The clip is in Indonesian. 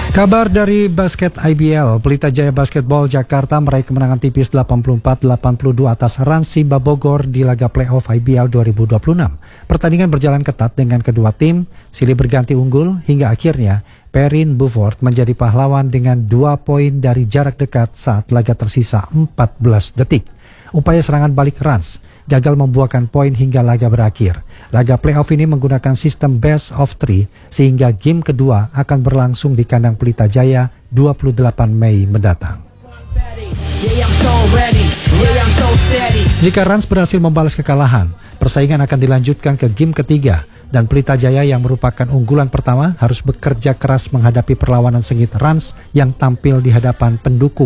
Kabar dari basket IBL, Pelita Jaya Basketball Jakarta meraih kemenangan tipis 84-82 atas Rans Simba Bogor di laga playoff IBL 2026. Pertandingan berjalan ketat dengan kedua tim silih berganti unggul hingga akhirnya Perrin Buford menjadi pahlawan dengan 2 poin dari jarak dekat saat laga tersisa 14 detik. Upaya serangan balik Rans gagal membuahkan poin hingga laga berakhir. Laga playoff ini menggunakan sistem best of 3 sehingga game kedua akan berlangsung di kandang Pelita Jaya 28 Mei mendatang. Jika Rans berhasil membalas kekalahan, persaingan akan dilanjutkan ke game ketiga dan Pelita Jaya yang merupakan unggulan pertama harus bekerja keras menghadapi perlawanan sengit Rans yang tampil di hadapan pendukung